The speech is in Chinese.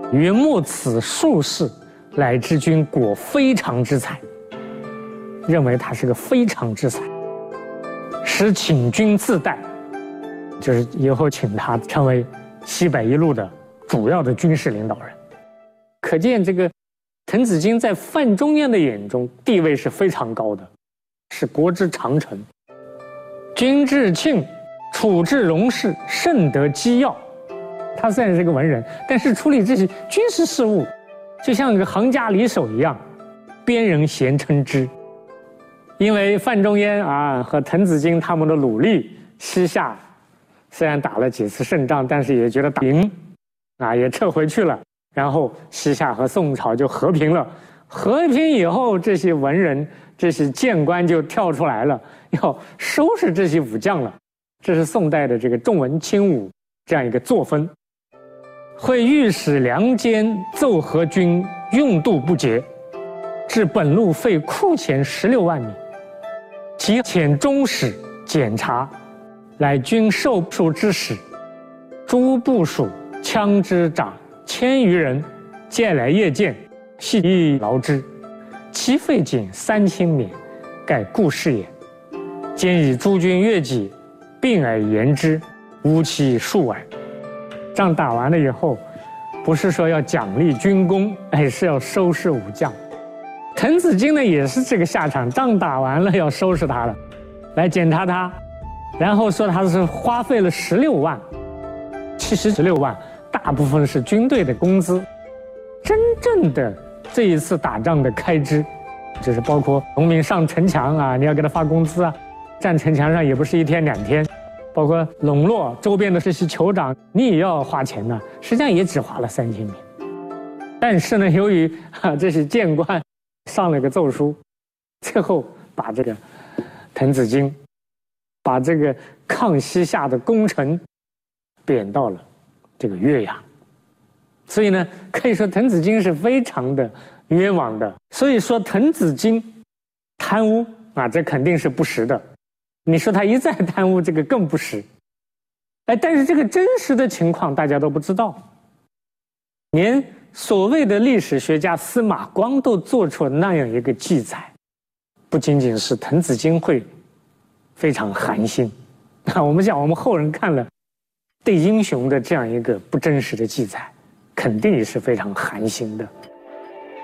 曰莫此术士，乃知君果非常之才。认为他是个非常之才，使请君自代，就是以后请他成为西北一路的主要的军事领导人。可见这个滕子京在范仲淹的眼中地位是非常高的，是国之长臣。君至庆，处置戎士，甚得机要。他虽然是个文人，但是处理这些军事事务，就像个行家里手一样，边人咸称之。因为范仲淹和滕子京他们的努力，西夏虽然打了几次胜仗，但是也觉得打赢，也撤回去了。然后西夏和宋朝就和平了。和平以后，这些文人、这些谏官就跳出来了，要收拾这些武将了。这是宋代的这个重文轻武这样一个作风。会御史梁坚奏和军用度不节，至本路费库钱16万米。其遣中使检查，乃军授属之使，诸部属枪之长1000余人，借来夜见，系亦劳之。其费仅3000免，盖故事也。兼以诸军越己，并而言之，无其数耳。仗打完了以后，不是说要奖励军功，是要收拾武将。滕子京呢也是这个下场，仗打完了要收拾他了，来检查他，然后说他是花费了16万。其实16万大部分是军队的工资，真正的这一次打仗的开支，就是包括农民上城墙你要给他发工资站城墙上也不是1天2天，包括笼络周边的这些酋长，你也要花钱呢，实际上也只花了3000免。但是呢，由于这些谏官上了个奏书，最后把这个滕子京，把这个抗西夏的功臣贬到了这个岳阳。所以呢，可以说滕子京是非常的冤枉的。所以说滕子京贪污这肯定是不实的。你说他一再贪污，这个更不实。但是这个真实的情况大家都不知道，连所谓的历史学家司马光都做出了那样一个记载，不仅仅是滕子京会非常寒心，我们后人看了对英雄的这样一个不真实的记载，肯定也是非常寒心的。